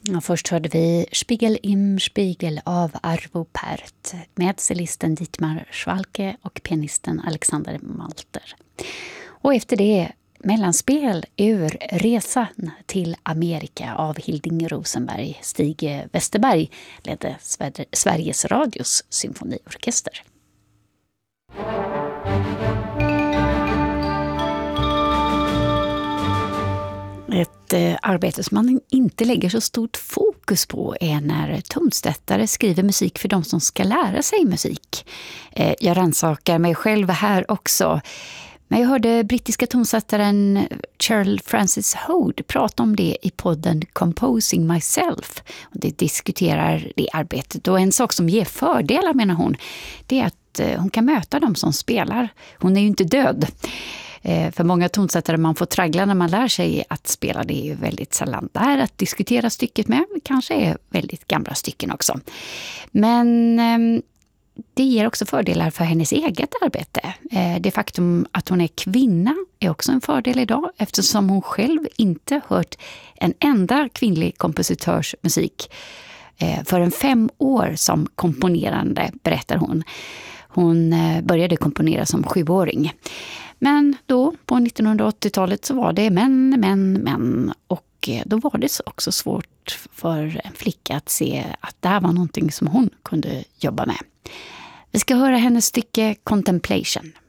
Och först hörde vi Spiegel im Spiegel av Arvo Pärt med cellisten Dietmar Schwalke och pianisten Alexander Malter. Och efter det mellanspel ur Resan till Amerika av Hilding Rosenberg. Stig Westerberg ledde Sveriges Radios symfoniorkester. Ett arbete som man inte lägger så stort fokus på är när tonsättare skriver musik för de som ska lära sig musik. Jag rannsakar mig själv här också. Men jag hörde brittiska tonsättaren Cheryl Francis Hode prata om det i podden Composing Myself. Och det diskuterar det arbetet. Och en sak som ger fördelar, menar hon, det är att hon kan möta dem som spelar. Hon är ju inte död. För många tonsättare man får traggla när man lär sig att spela, det är ju väldigt sällan där att diskutera stycket med. Kanske är väldigt gamla stycken också. Men det ger också fördelar för hennes eget arbete. Det faktum att hon är kvinna är också en fördel idag, eftersom hon själv inte hört en enda kvinnlig kompositörs musik förrän 5 år som komponerande, berättar hon. Hon började komponera som 7-åring. Men då på 1980-talet så var det män. Och då var det också svårt för en flicka att se att det här var någonting som hon kunde jobba med. Vi ska höra hennes stycke Contemplation.